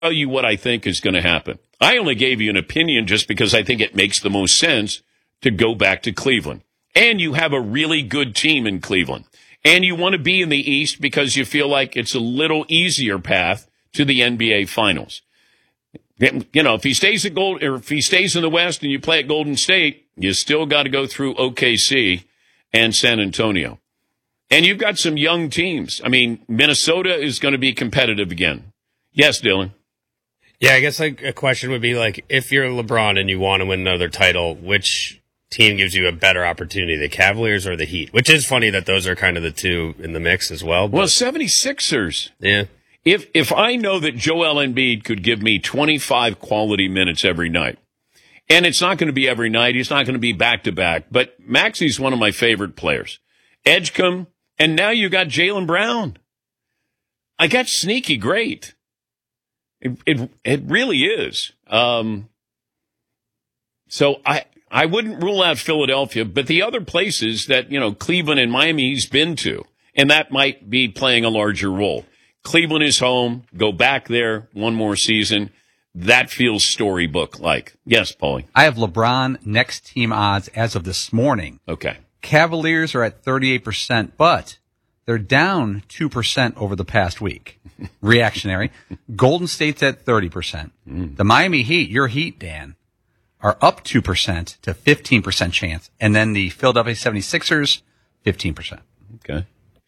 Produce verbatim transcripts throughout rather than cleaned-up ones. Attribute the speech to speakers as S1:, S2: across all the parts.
S1: tell you what I think is going to happen. I only gave you an opinion just because I think it makes the most sense to go back to Cleveland. And you have a really good team in Cleveland. And you want to be in the East because you feel like it's a little easier path to the N B A Finals. You know, if he stays at Gold, or if he stays in the West and you play at Golden State, you still got to go through O K C and San Antonio. And you've got some young teams. I mean, Minnesota is going to be competitive again. Yes, Dylan.
S2: Yeah, I guess like a question would be like, if you're LeBron and you want to win another title, which team gives you a better opportunity, the Cavaliers or the Heat? Which is funny that those are kind of the two in the mix as well. But,
S1: well, seventy-sixers.
S2: Yeah.
S1: If if I know that Joel Embiid could give me twenty-five quality minutes every night, and it's not going to be every night, he's not going to be back-to-back, but Maxi's one of my favorite players. Edgecombe, and now you got Jaylen Brown. I got sneaky great. It it, it really is. Um, so I I wouldn't rule out Philadelphia, but the other places that, you know, Cleveland and Miami he's been to, and that might be playing a larger role. Cleveland is home. Go back there one more season. That feels storybook-like. Yes, Paulie.
S3: I have LeBron next team odds as of this morning.
S1: Okay.
S3: Cavaliers are at thirty-eight percent, but they're down two percent over the past week. Reactionary. Golden State's at thirty percent. Mm. The Miami Heat, your Heat, Dan, are up two percent to fifteen percent chance. And then the Philadelphia seventy-sixers, fifteen percent.
S1: Okay.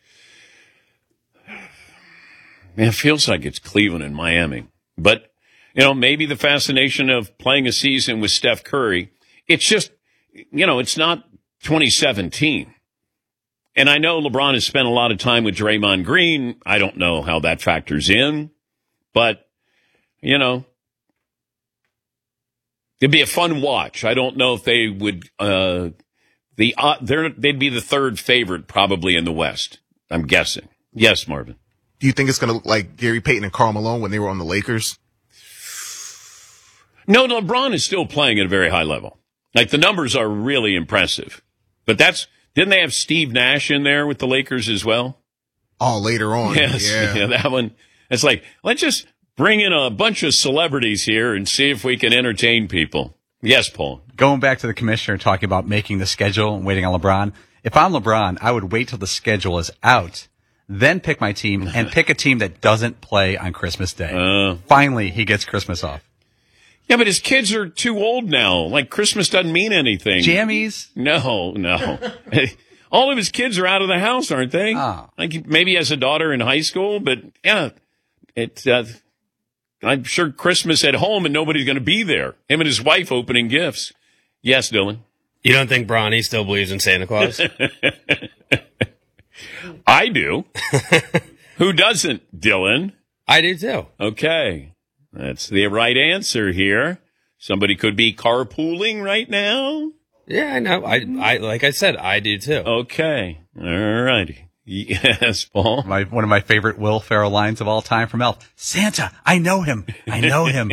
S1: Man, it feels like it's Cleveland and Miami. But, you know, maybe the fascination of playing a season with Steph Curry, it's just, you know, it's not twenty seventeen. And I know LeBron has spent a lot of time with Draymond Green. I don't know how that factors in. But, you know, it'd be a fun watch. I don't know if they would, uh, the uh, they're, they'd be the third favorite probably in the West, I'm guessing. Yes, Marvin.
S4: Do you think it's going to look like Gary Payton and Karl Malone when they were on the Lakers?
S1: No, LeBron is still playing at a very high level. Like, the numbers are really impressive. But that's, didn't they have Steve Nash in there with the Lakers as well?
S4: Oh, later on.
S1: Yes.
S4: Yeah.
S1: Yeah, that one. It's like, let's just bring in a bunch of celebrities here and see if we can entertain people. Yes, Paul.
S3: Going back to the commissioner talking about making the schedule and waiting on LeBron. If I'm LeBron, I would wait till the schedule is out, then pick my team and pick a team that doesn't play on Christmas Day. Uh, Finally, he gets Christmas off.
S1: Yeah, but his kids are too old now. Like, Christmas doesn't mean anything.
S3: Jammies?
S1: No, no. All of his kids are out of the house, aren't they?
S3: Oh.
S1: Like, maybe he has a daughter in high school, but yeah, it, uh, I'm sure Christmas at home and nobody's going to be there. Him and his wife opening gifts. Yes, Dylan.
S2: You don't think Bronny still believes in Santa Claus?
S1: I do. Who doesn't, Dylan?
S2: I do too.
S1: Okay. That's the right answer here. Somebody could be carpooling right now.
S2: Yeah, I know. I, I, like I said, I do too.
S1: Okay. All righty. Yes, Paul.
S3: My, one of my favorite Will Ferrell lines of all time from Elf. Santa, I know him. I know him.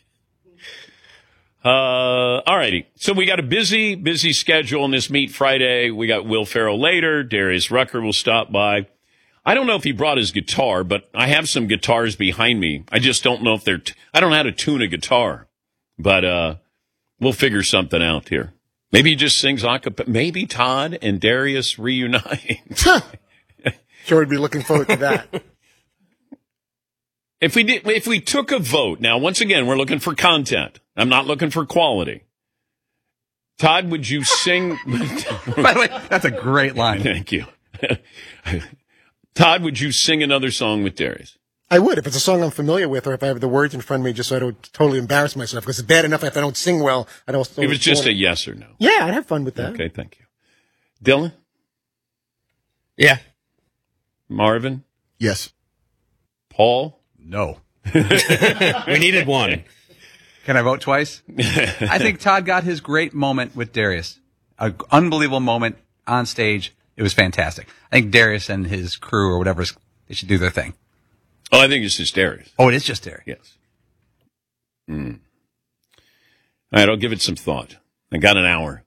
S1: uh, all righty. So we got a busy, busy schedule on this Meet Friday. We got Will Ferrell later. Darius Rucker will stop by. I don't know if he brought his guitar, but I have some guitars behind me. I just don't know if they're, t- I don't know how to tune a guitar, but, uh, we'll figure something out here. Maybe he just sings a cappella. Maybe Todd and Darius reunite.
S5: Sure would be looking forward to that.
S1: If we did, if we took a vote, now, once again, we're looking for content. I'm not looking for quality. Todd, would you sing?
S3: By the way, that's a great line.
S1: Thank you. Todd, would you sing another song with Darius?
S5: I would, if it's a song I'm familiar with, or if I have the words in front of me, just so I don't totally embarrass myself. Because it's bad enough if I don't sing well. I don't.
S1: It was just a yes or no.
S5: Yeah, I'd have fun with that.
S1: Okay, thank you. Dylan?
S2: Yeah.
S1: Marvin?
S4: Yes.
S1: Paul?
S3: No.
S2: We needed one.
S3: Can I vote twice? I think Todd got his great moment with Darius. An unbelievable moment on stage. It was fantastic. I think Darius and his crew or whatever, they should do their thing.
S1: Oh, I think it's just Darius.
S3: Oh, it is just Darius.
S1: Yes. Mm. All right, I'll give it some thought. I got an hour.